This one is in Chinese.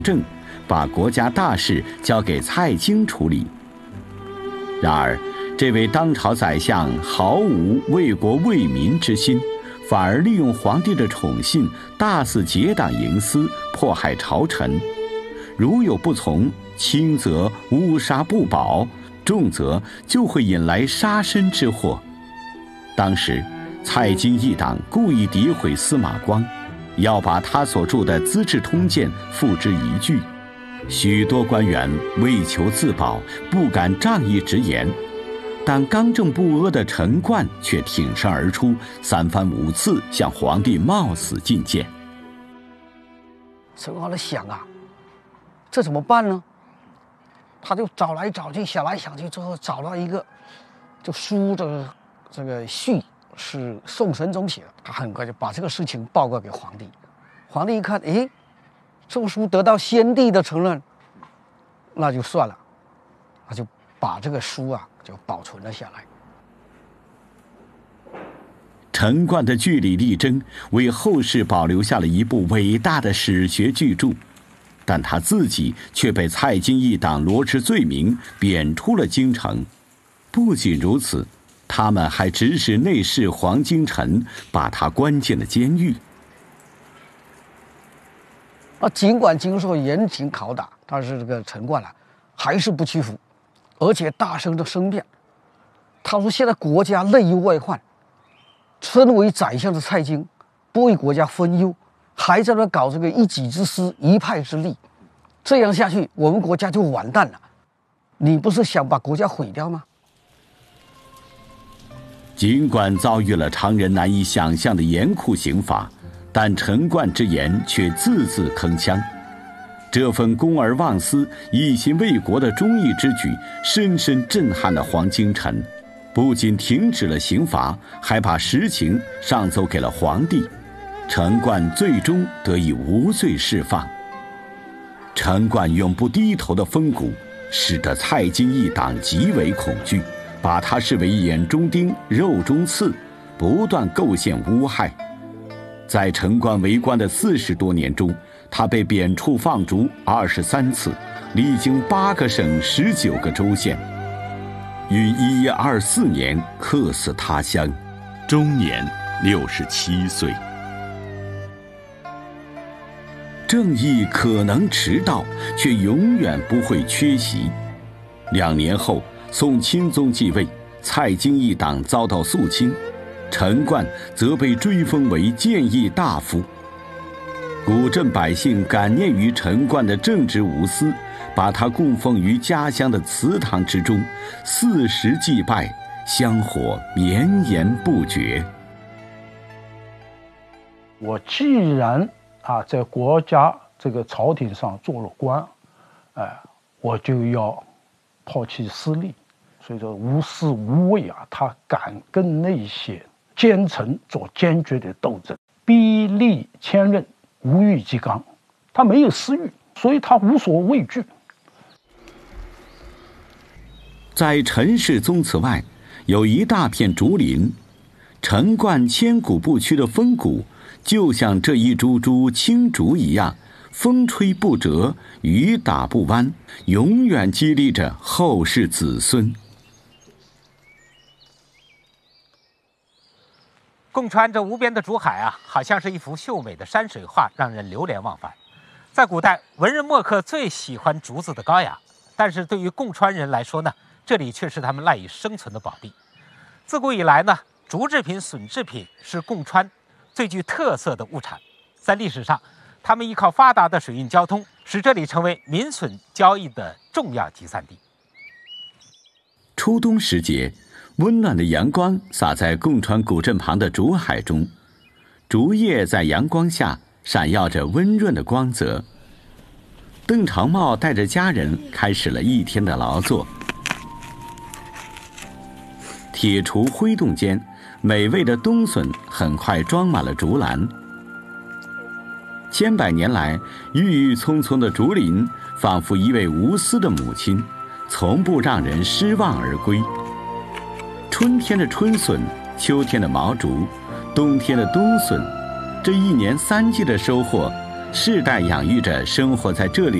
政，把国家大事交给蔡京处理。然而，这位当朝宰相毫无为国为民之心，反而利用皇帝的宠信，大肆结党营私，迫害朝臣。如有不从，轻则乌纱不保，重则就会引来杀身之祸。当时，蔡京一党故意诋毁司马光，要把他所著的《资治通鉴》付之一炬。许多官员为求自保，不敢仗义直言，但刚正不阿的陈冠却挺身而出，三番五次向皇帝冒死进谏。 陈冠在想啊，这怎么办呢？他就找来找去，想来想去，最后找到一个，就书这个序是宋神宗写的，他很快就把这个事情报告给皇帝。皇帝一看，诶，这书得到先帝的承认，那就算了，他就把这个书啊就保存了下来。 陈冠的据理力争，为后世保留下了一部伟大的史学巨著，但他自己却被蔡京一党罗织罪名，贬出了京城。不仅如此，他们还指使内侍黄京臣把他关进了监狱。 尽管经受严刑拷打，但是这个陈冠啊，还是不屈服，而且大声的申辩。他说：“现在国家内忧外患，身为宰相的蔡京不为国家分忧，还在那搞这个一己之私、一派之利，这样下去，我们国家就完蛋了。你不是想把国家毁掉吗？” 尽管遭遇了常人难以想象的严酷刑罚，但陈冠之言却字字铿锵。这份公而忘私、一心为国的忠义之举，深深震撼了黄京臣，不仅停止了刑罚，还把实情上奏给了皇帝。陈冠最终得以无罪释放。陈冠永不低头的风骨，使得蔡京一党极为恐惧，把他视为眼中钉、肉中刺，不断构陷诬害。在陈冠为官的40多年中，他被贬黜放逐23次，历经8个省19个州县，于1124年客死他乡，终年67岁。正义可能迟到，却永远不会缺席。2年后，宋钦宗继位，蔡京一党遭到肃清，陈冠则被追封为谏议大夫。古镇百姓感念于陈冠的正直无私，把他供奉于家乡的祠堂之中，40祭拜，香火绵延不绝。 我既然在国家这个朝廷上做了官，我就要抛弃私利，所以说无私无畏啊，他敢跟那些奸臣做坚决的斗争，逼利千仞，无欲即刚，他没有私欲，所以他无所畏惧。 在陈氏宗祠外，有一大片竹林，陈冠千古不屈的风骨，就像这一株株青竹一样，风吹不折，雨打不弯，永远激励着后世子孙。 共穿着无边的竹海啊，好像是一幅秀美的山水画，让人流连忘返。在古代，文人墨客最喜欢竹子的高雅，但是对于共川人来说呢，这里却是他们赖以生存的宝地。自古以来呢，竹制品、笋制品是共川最具特色的物产。在历史上，他们依靠发达的水运交通，使这里成为民笋交易的重要集散地。 初冬时节，温暖的阳光洒在共川古镇旁的竹海中，竹叶在阳光下闪耀着温润的光泽。邓长茂带着家人开始了一天的劳作。铁锄挥动间，美味的冬笋很快装满了竹篮。千百年来，郁郁葱葱的竹林仿佛一位无私的母亲，从不让人失望而归。春天的春笋，秋天的毛竹，冬天的冬笋，这一年3季的收获， 世代养育着生活在这里